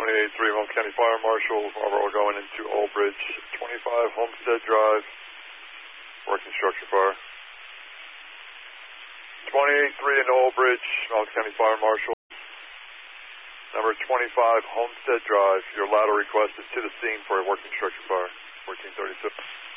28-3 Holmes County Fire Marshal. We're going into Old Bridge, 25 Homestead Drive, working structure fire. 28-3 in Old Bridge, Holmes County Fire Marshal. Number 25 Homestead Drive. Your ladder request is to the scene for a working structure fire. 1436.